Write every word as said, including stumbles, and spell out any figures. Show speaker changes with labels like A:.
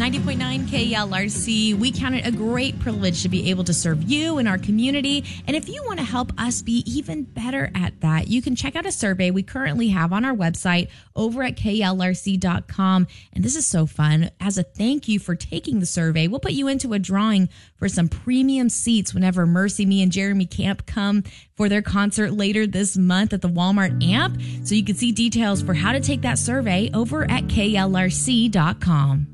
A: ninety point nine K L R C. We count it a great privilege to be able to serve you and our community. And if you want to help us be even better at that, you can check out a survey we currently have on our website over at K L R C dot com. And this is so fun. As a thank you for taking the survey, we'll put you into a drawing for some premium seats whenever Mercy, Me, and Jeremy Camp come for their concert later this month at the Walmart Amp. So you can see details for how to take that survey over at K L R C dot com.